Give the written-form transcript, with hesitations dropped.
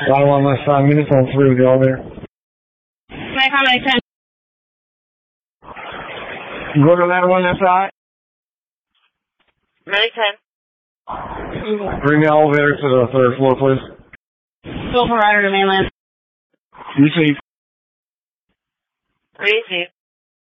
Got one last 5 minutes on 3 with the elevator. Can I accommodate 10? Go to that one outside. Ready 10. Bring the elevator to the 3rd floor, please. Full provider to mainland. Receive. Receive.